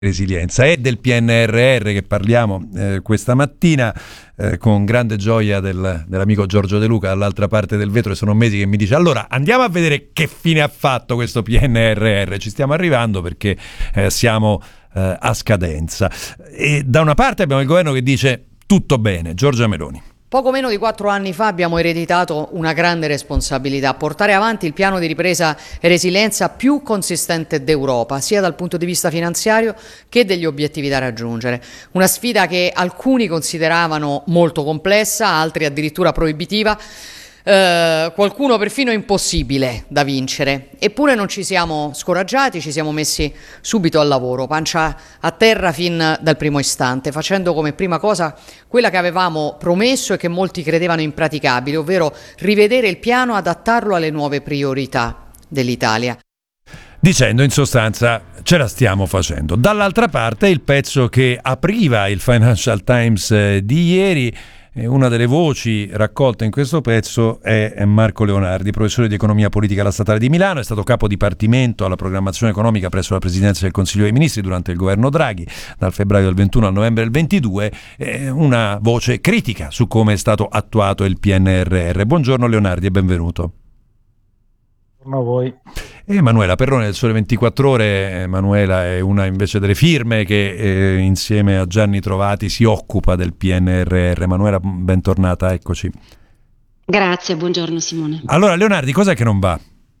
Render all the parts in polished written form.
Resilienza. È del PNRR che parliamo questa mattina con grande gioia dell'amico Giorgio De Luca dall'altra parte del vetro, e sono mesi che mi dice: allora andiamo a vedere che fine ha fatto questo PNRR. Ci stiamo arrivando perché siamo a scadenza, e da una parte abbiamo il governo che dice tutto bene. Giorgia Meloni. Poco meno di 4 anni fa abbiamo ereditato una grande responsabilità: portare avanti il piano di ripresa e resilienza più consistente d'Europa, sia dal punto di vista finanziario che degli obiettivi da raggiungere. Una sfida che alcuni consideravano molto complessa, altri addirittura proibitiva, qualcuno perfino impossibile da vincere. Eppure non ci siamo scoraggiati, ci siamo messi subito al lavoro, pancia a terra fin dal primo istante, facendo come prima cosa quella che avevamo promesso e che molti credevano impraticabile, ovvero rivedere il piano, adattarlo alle nuove priorità dell'Italia. Dicendo in sostanza ce la stiamo facendo. Dall'altra parte il pezzo che apriva il Financial Times di ieri. Una delle voci raccolte in questo pezzo è Marco Leonardi, professore di economia politica alla Statale di Milano, è stato capo dipartimento alla programmazione economica presso la Presidenza del Consiglio dei Ministri durante il governo Draghi, dal febbraio del 21 al novembre del 22, una voce critica su come è stato attuato il PNRR. Buongiorno Leonardi e benvenuto. Buongiorno a voi. Emanuela Perrone del Sole 24 Ore. Emanuela è una invece delle firme che insieme a Gianni Trovati si occupa del PNRR. Emanuela, bentornata, eccoci. Grazie, buongiorno Simone. Allora Leonardi, cos'è che non va?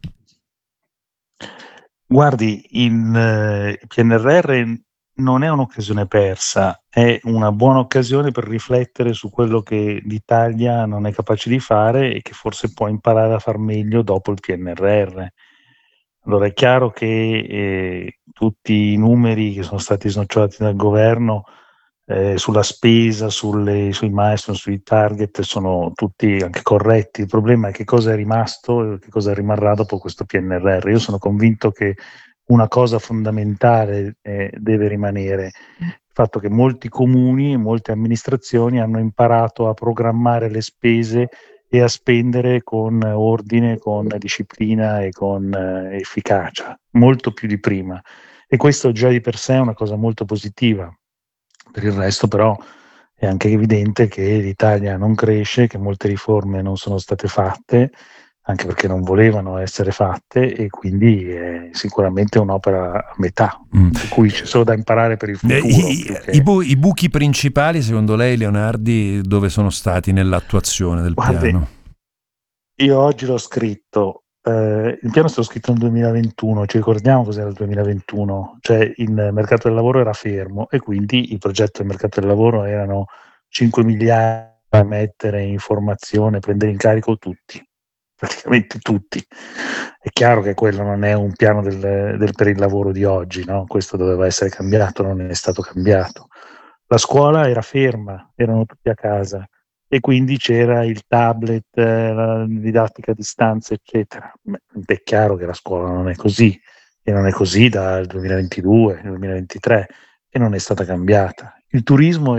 Guardi, il PNRR non è un'occasione persa, è una buona occasione per riflettere su quello che l'Italia non è capace di fare e che forse può imparare a far meglio dopo il PNRR. Allora è chiaro che tutti i numeri che sono stati snocciolati dal governo sulla spesa, sui milestone, sui target sono tutti anche corretti. Il problema è che cosa è rimasto e che cosa rimarrà dopo questo PNRR. Io sono convinto che una cosa fondamentale deve rimanere: il fatto che molti comuni e molte amministrazioni hanno imparato a programmare le spese e a spendere con ordine, con disciplina e con efficacia, molto più di prima. E questo già di per sé è una cosa molto positiva. Per il resto però è anche evidente che l'Italia non cresce, che molte riforme non sono state fatte, anche perché non volevano essere fatte, e quindi è sicuramente un'opera a metà, per cui c'è solo da imparare per il futuro. I buchi principali, secondo lei, Leonardi, dove sono stati nell'attuazione del piano? Io oggi l'ho scritto, il piano è stato scritto nel 2021, ci ricordiamo cos'era il 2021, cioè il mercato del lavoro era fermo e quindi il progetto del mercato del lavoro erano 5 miliardi da mettere in formazione, prendere in carico tutti, praticamente tutti. È chiaro che quello non è un piano per il lavoro di oggi, no? Questo doveva essere cambiato, non è stato cambiato. La scuola era ferma, erano tutti a casa e quindi c'era il tablet, la didattica a distanza, eccetera. È chiaro che la scuola non è così, e non è così dal 2022, 2023, e non è stata cambiata. Il turismo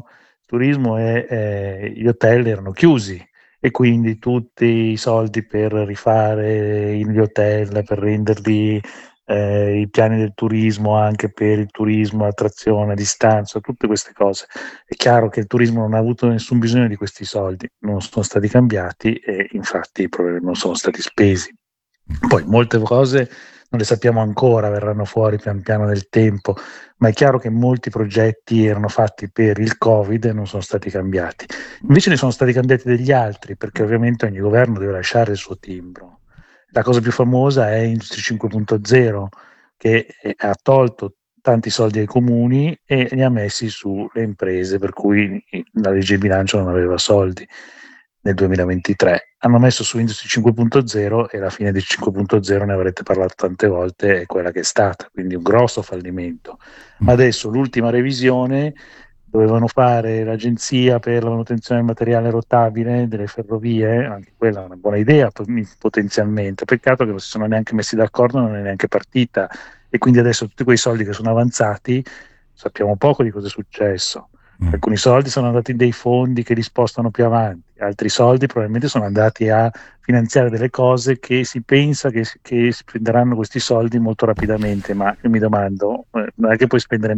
e gli hotel erano chiusi, e quindi tutti i soldi per rifare gli hotel, per renderli i piani del turismo anche per il turismo, attrazione, distanza, tutte queste cose. È chiaro che il turismo non ha avuto nessun bisogno di questi soldi, non sono stati cambiati e infatti non sono stati spesi. Poi molte cose non le sappiamo ancora, verranno fuori pian piano nel tempo, ma è chiaro che molti progetti erano fatti per il Covid e non sono stati cambiati. Invece ne sono stati cambiati degli altri, perché ovviamente ogni governo deve lasciare il suo timbro. La cosa più famosa è Industria 5.0, che ha tolto tanti soldi ai comuni e li ha messi sulle imprese, per cui la legge di bilancio non aveva soldi nel 2023. Hanno messo su Industria 5.0 e la fine di 5.0, ne avrete parlato tante volte, è quella che è stata, quindi un grosso fallimento. Ma adesso l'ultima revisione dovevano fare l'agenzia per la manutenzione del materiale rotabile delle ferrovie, anche quella è una buona idea potenzialmente, peccato che non si sono neanche messi d'accordo, non è neanche partita, e quindi adesso tutti quei soldi che sono avanzati sappiamo poco di cosa è successo. Alcuni soldi sono andati in dei fondi che li spostano più avanti, altri soldi probabilmente sono andati a finanziare delle cose che si pensa che spenderanno questi soldi molto rapidamente, ma io mi domando, non è che puoi spendere